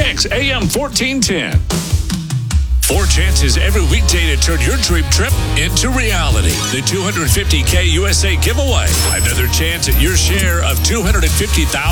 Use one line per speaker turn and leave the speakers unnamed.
Kicks AM 1410. 4 chances every weekday to turn your dream trip into reality. The $250K USA giveaway. Another chance at your share of $250,000.